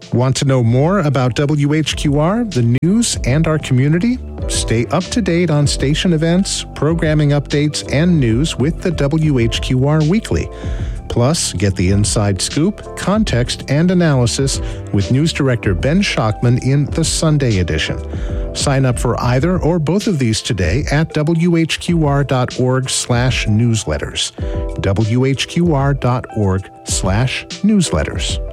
Want to know more about WHQR, the news, and our community? Stay up to date on station events, programming updates, and news with the WHQR Weekly. Plus, get the inside scoop, context, and analysis with News Director Ben Schachman in the Sunday edition. Sign up for either or both of these today at whqr.org/newsletters. whqr.org/newsletters.